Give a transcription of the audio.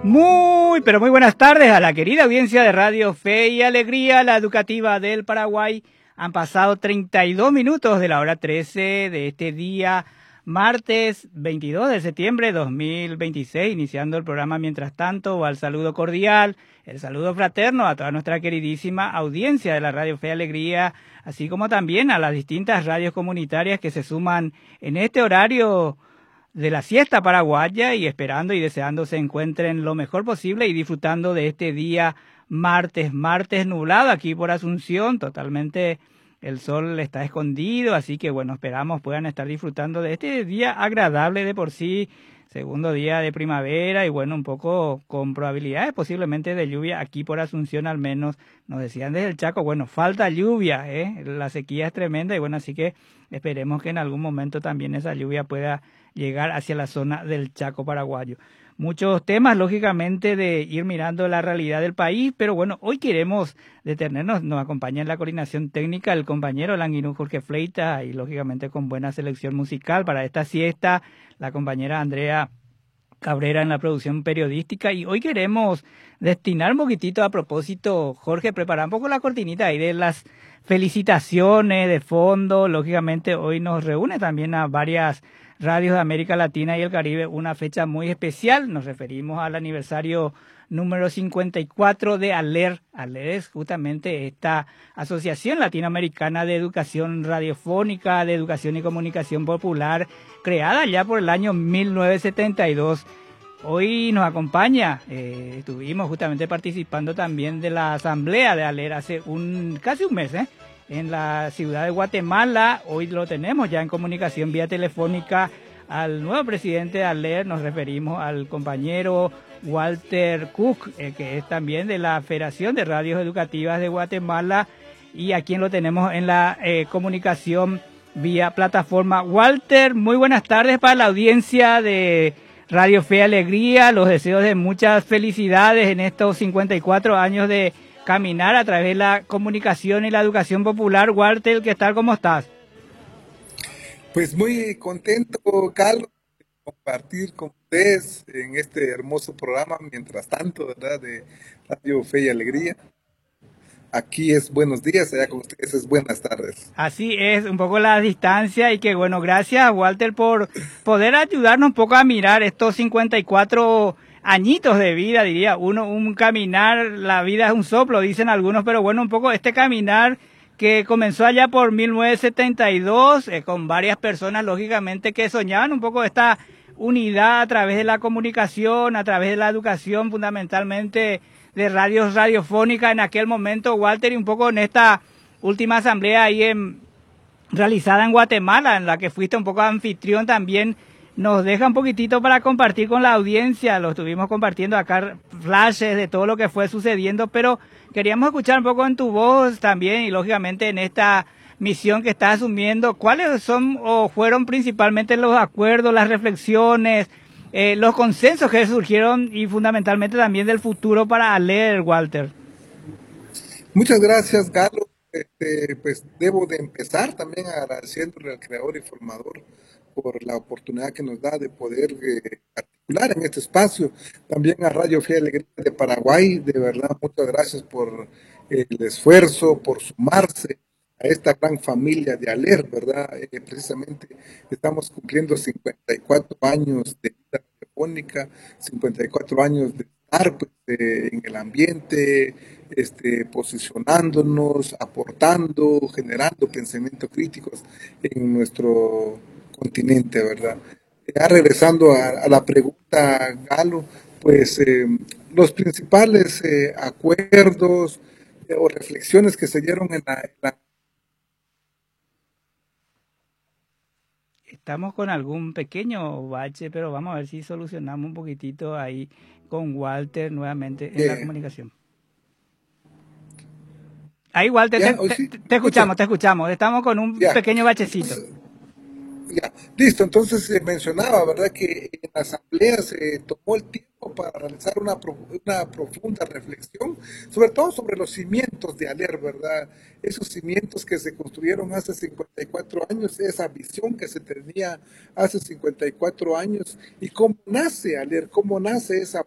Pero muy buenas tardes a la querida audiencia de Radio Fe y Alegría, la educativa del Paraguay. Han pasado 32 minutos de la hora 13 de este día, martes 22 de septiembre de 2026, iniciando el programa. Mientras tanto, al saludo cordial, el saludo fraterno a toda nuestra queridísima audiencia de la Radio Fe y Alegría, así como también a las distintas radios comunitarias que se suman en este horario de la siesta paraguaya, y esperando y deseando se encuentren lo mejor posible y disfrutando de este día martes nublado aquí por Asunción. Totalmente el sol está escondido, así que bueno, esperamos puedan estar disfrutando de este día agradable de por sí, segundo día de primavera, y bueno, un poco con probabilidades posiblemente de lluvia aquí por Asunción. Al menos nos decían desde el Chaco, bueno, falta lluvia, la sequía es tremenda, y bueno, así que esperemos que en algún momento también esa lluvia pueda llegar hacia la zona del Chaco paraguayo. Muchos temas, lógicamente, de ir mirando la realidad del país, pero bueno, hoy queremos detenernos. Nos acompaña en la coordinación técnica el compañero Languinú Jorge Fleita, y lógicamente con buena selección musical para esta siesta, la compañera Andrea Cabrera en la producción periodística. Y hoy queremos destinar un poquitito, a propósito, Jorge, preparar un poco la cortinita ahí de las felicitaciones de fondo. Lógicamente hoy nos reúne también a varias radios de América Latina y el Caribe una fecha muy especial. Nos referimos al aniversario número 54 de ALER. ALER es justamente esta Asociación Latinoamericana de Educación Radiofónica, de Educación y Comunicación Popular, creada ya por el año 1972. Hoy nos acompaña, estuvimos justamente participando también de la asamblea de ALER hace casi un mes, en la ciudad de Guatemala. Hoy lo tenemos ya en comunicación vía telefónica al nuevo presidente de ALER. Nos referimos al compañero Walter Cook, que es también de la Federación de Radios Educativas de Guatemala, y a quien lo tenemos en la comunicación vía plataforma. Walter, muy buenas tardes para la audiencia de Radio Fe y Alegría. Los deseos de muchas felicidades en estos 54 años de caminar a través de la comunicación y la educación popular. Walter, ¿qué tal? ¿Cómo estás? Pues muy contento, Carlos, de compartir con ustedes en este hermoso programa, mientras tanto, ¿verdad?, de Radio Fe y Alegría. Aquí es buenos días, allá con ustedes es buenas tardes. Así es, un poco la distancia, y que bueno, gracias, Walter, por poder ayudarnos un poco a mirar estos 54 añitos de vida, diría uno, un caminar. La vida es un soplo, dicen algunos, pero bueno, un poco este caminar que comenzó allá por 1972, con varias personas, lógicamente, que soñaban un poco esta unidad a través de la comunicación, a través de la educación, fundamentalmente de radios radiofónicas en aquel momento, Walter, y un poco en esta última asamblea ahí realizada en Guatemala, en la que fuiste un poco anfitrión también. Nos deja un poquitito para compartir con la audiencia. Lo estuvimos compartiendo acá, flashes de todo lo que fue sucediendo, pero queríamos escuchar un poco en tu voz también, y lógicamente en esta misión que estás asumiendo, ¿cuáles son o fueron principalmente los acuerdos, las reflexiones, los consensos que surgieron, y fundamentalmente también del futuro para ALER, Walter? Muchas gracias, Carlos. Pues debo de empezar también agradeciéndole al creador y formador por la oportunidad que nos da de poder articular en este espacio. También a Radio Fe y Alegría de Paraguay, de verdad, muchas gracias por el esfuerzo, por sumarse a esta gran familia de ALER, ¿verdad? Precisamente estamos cumpliendo 54 años de vida telefónica, 54 años de estar pues, en el ambiente, posicionándonos, aportando, generando pensamientos críticos en nuestro continente, ¿verdad? Ya regresando a la pregunta, Galo, pues los principales acuerdos o reflexiones que se dieron en la. Estamos con algún pequeño bache, pero vamos a ver si solucionamos un poquitito ahí con Walter nuevamente en la comunicación. Ahí, Walter, ¿Ya? te escuchamos, te escuchamos. Estamos con un pequeño bachecito. Ya, listo. Entonces se mencionaba, ¿verdad?, que en la asamblea se tomó el tiempo para realizar una profunda reflexión, sobre todo sobre los cimientos de ALER, ¿verdad? Esos cimientos que se construyeron hace 54 años, esa visión que se tenía hace 54 años, y cómo nace ALER, cómo nace esa